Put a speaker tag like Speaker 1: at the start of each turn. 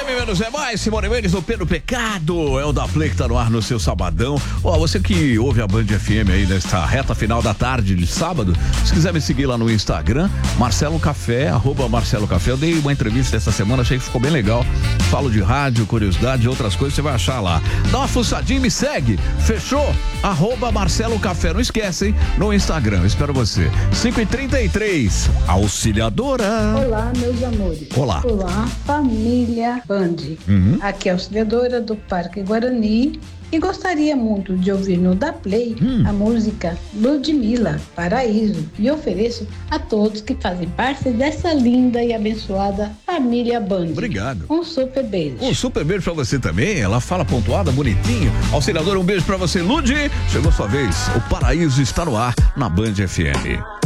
Speaker 1: Menos é mais, Simone Mendes do Pedro Pecado, é o da Play que tá no ar no seu sabadão. Ó, você que ouve a Band FM aí nesta reta final da tarde de sábado, se quiser me seguir lá no Instagram, Marcelo Café, @Marcelo Café. Eu dei uma entrevista essa semana, achei que ficou bem legal. Falo de rádio, curiosidade, outras coisas, você vai achar lá. Dá uma fuçadinha e me segue, fechou? @Marcelo Café, não esquece, hein? No Instagram, eu espero você. 5h33, Auxiliadora.
Speaker 2: Olá, meus amores.
Speaker 1: Olá.
Speaker 2: Olá, família Band. Aqui é a Auxiliadora do Parque Guarani e gostaria muito de ouvir no Da Play a música Ludmilla, Paraíso, e ofereço a todos que fazem parte dessa linda e abençoada família Band.
Speaker 1: Obrigado.
Speaker 2: Um super beijo.
Speaker 1: Um super beijo pra você também, ela fala pontuada, bonitinho. Auxiliadora, um beijo pra você, Ludi. Chegou sua vez, o Paraíso está no ar na Band FM.